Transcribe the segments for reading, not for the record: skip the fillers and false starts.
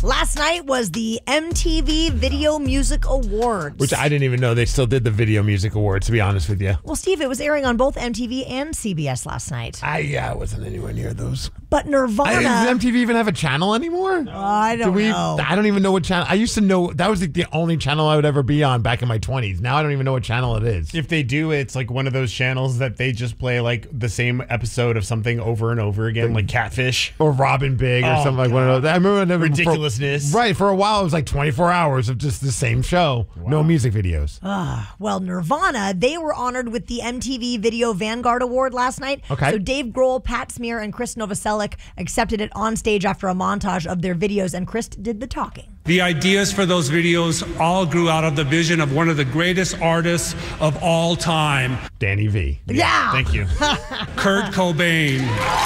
Last night was the MTV Video Music Awards. Which I didn't even know they still did the Video Music Awards, to be honest with you. Well, Steve, it was airing on both MTV and CBS last night. I wasn't anywhere near those. But Nirvana... Does MTV even have a channel anymore? I don't know. I don't even know what channel. I used to know. That was the only channel I would ever be on back in my 20s. Now I don't even know what channel it is. If they do, it's like one of those channels that they just play like the same episode of something over and over again, like Catfish. Or Robin Big or something like one of those. I remember Ridiculousness. For a while, it was like 24 hours of just the same show. Wow. No music videos. Well, Nirvana, they were honored with the MTV Video Vanguard Award last night. Okay. So Dave Grohl, Pat Smear, and Chris Novoselic accepted it on stage after a montage of their videos, and Chris did the talking. The ideas for those videos all grew out of the vision of one of the greatest artists of all time. Danny V. Yeah. Thank you. Kurt Cobain.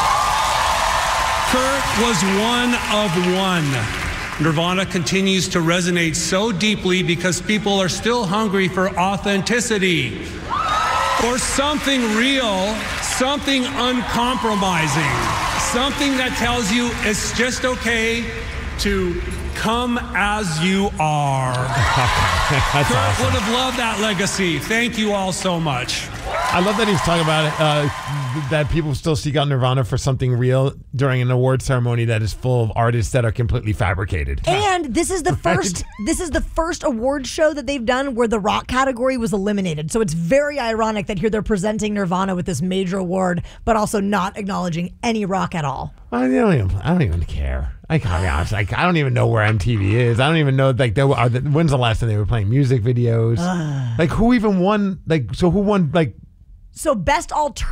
Kurt was one of one. Nirvana continues to resonate so deeply because people are still hungry for authenticity, for something real, something uncompromising, something that tells you it's just okay to come as you are. That's Kurt awesome. would have loved that legacy. Thank you all so much. I love that he's talking about it, that people still seek out Nirvana for something real during an award ceremony that is full of artists that are completely fabricated. And this is the first award show that they've done where the rock category was eliminated. So it's very ironic that here they're presenting Nirvana with this major award, but also not acknowledging any rock at all. I don't even care. I gotta be honest. I don't even know where MTV is. I don't even know. When's the last time they were playing music videos? Who even won? Who won? So best alternative.